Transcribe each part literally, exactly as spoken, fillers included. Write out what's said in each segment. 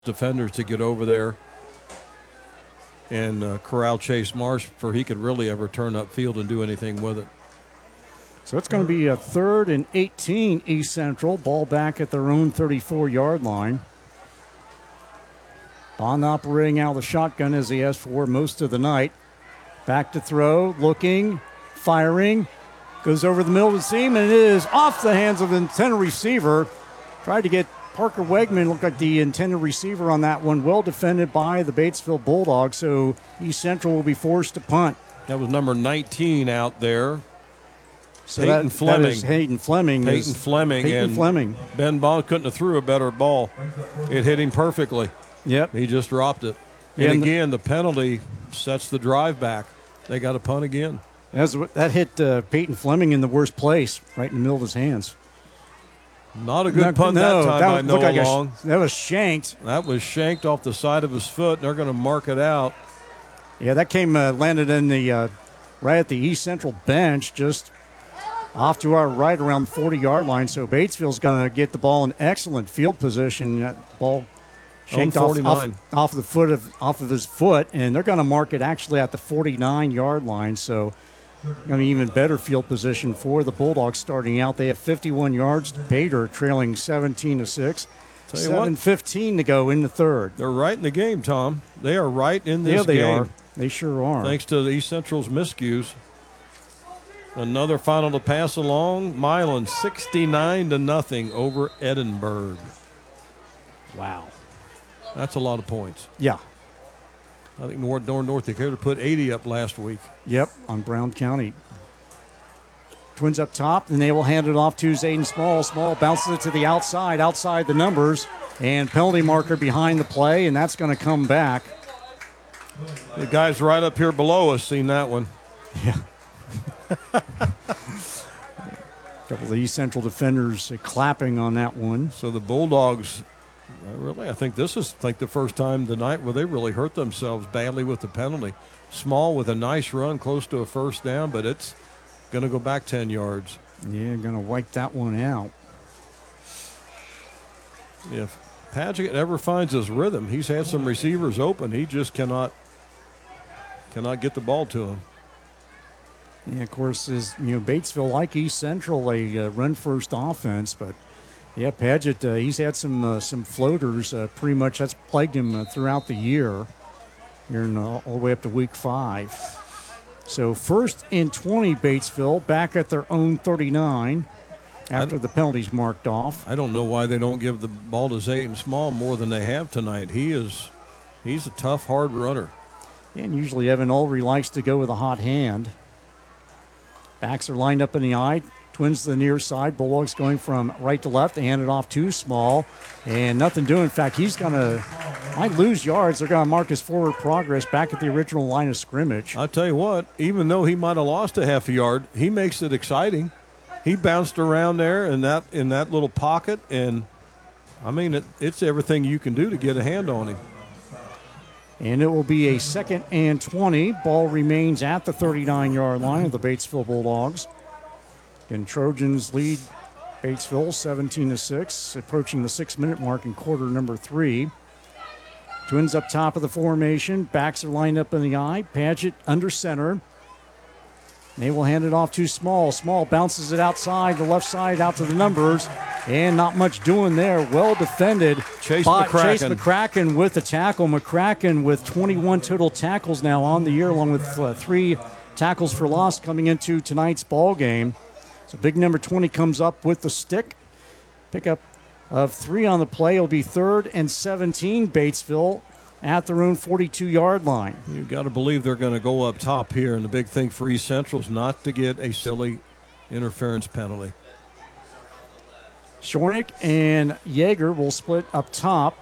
defenders to get over there and uh, corral Chase Marsh before he could really ever turn upfield and do anything with it. So it's going to be a third and eighteen, East Central. Ball back at their own thirty-four-yard line. Bond operating out of the shotgun as he has for most of the night. Back to throw, looking, firing. Goes over the middle of the seam, and it is off the hands of the intended receiver. Tried to get Parker Wegman, looked like the intended receiver on that one. Well defended by the Batesville Bulldogs, so East Central will be forced to punt. That was number nineteen out there. So Peyton that, Fleming. That is Hayden Fleming. Peyton Fleming. Peyton and Fleming. Ben Bond couldn't have threw a better ball. It hit him perfectly. Yep. He just dropped it. Yeah, and and again, the, the penalty sets the drive back. They got to punt again. As, that hit uh, Peyton Fleming in the worst place, right in the middle of his hands. Not a good no, punt no, that time that by Noah like Long. A, that was shanked. That was shanked off the side of his foot, and they're going to mark it out. Yeah, that came uh, landed in the uh, right at the East Central bench, just off to our right around the forty-yard line. So Batesville's going to get the ball in excellent field position. That ball shanked off, off, off the foot of off of his foot, and they're going to mark it actually at the forty-nine-yard line. So going to be even better field position for the Bulldogs starting out. They have fifty-one yards. Bader trailing seventeen to six. seven fifteen to go in the third. They're right in the game, Tom. They are right in this yeah, they game. Are. They sure are. Thanks to the East Central's miscues. Another final to pass along. Milan sixty-nine to nothing over Edinburgh. Wow. That's a lot of points. Yeah. I think North, North Dakota put eighty up last week. Yep, on Brown County. Twins up top, and they will hand it off to Zayden Small. Small bounces it to the outside, outside the numbers, and penalty marker behind the play, and that's going to come back. The guys right up here below us seen that one. Yeah. A couple of East Central defenders clapping on that one. So the Bulldogs, really, I think this is like the first time tonight where they really hurt themselves badly with the penalty. Small with a nice run close to a first down, but it's going to go back ten yards. Yeah, going to wipe that one out. If Padgett ever finds his rhythm, he's had some receivers open. He just cannot cannot get the ball to him. Yeah, of course, is you know Batesville, like East Central, a uh, run-first offense, but yeah, Padgett, uh, he's had some uh, some floaters. Uh, pretty much that's plagued him uh, throughout the year. Here in, uh, all the way up to week five. So first and twenty, Batesville back at their own thirty-nine after the penalties marked off. I don't know why they don't give the ball to Zayden Small more than they have tonight. He is, he's a tough, hard runner. And usually Evan Ulrey likes to go with a hot hand. Backs are lined up in the eye. Twins to the near side. Bulldogs going from right to left. They hand it off to Small. And nothing doing. In fact, he's going to might lose yards. They're going to mark his forward progress back at the original line of scrimmage. I'll tell you what, even though he might have lost a half a yard, he makes it exciting. He bounced around there in that in that little pocket. And, I mean, it, it's everything you can do to get a hand on him. And it will be a second and twenty. Ball remains at the thirty-nine-yard line of the Batesville Bulldogs. And Trojans lead Batesville seventeen to six, approaching the six-minute mark in quarter number three. Twins up top of the formation. Backs are lined up in the eye. Padgett under center. They will hand it off to Small. Small bounces it outside, the left side out to the numbers. And not much doing there. Well defended. Chase by McCracken. Chase McCracken with the tackle. McCracken with twenty-one total tackles now on the year, along with uh, three tackles for loss coming into tonight's ball game. So big number twenty comes up with the stick. Pickup of three on the play. It'll be third and seventeen. Batesville at their own forty-two-yard line. You've got to believe they're going to go up top here, and the big thing for East Central is not to get a silly interference penalty. Shornick and Yeager will split up top.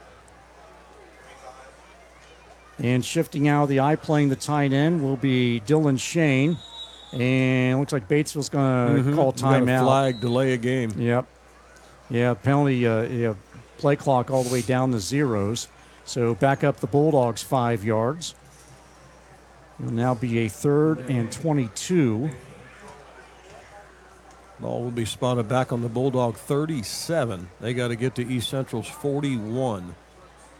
And shifting out of the eye, playing the tight end, will be Dylan Shane. And looks like Batesville's going to mm-hmm. call timeout. Flag, delay a game. Yep. Yeah, penalty, uh, yeah, play clock all the way down to zeros. So back up the Bulldogs five yards. It'll now be a third and twenty-two. Ball will be spotted back on the Bulldog thirty-seven. They got to get to East Central's forty-one.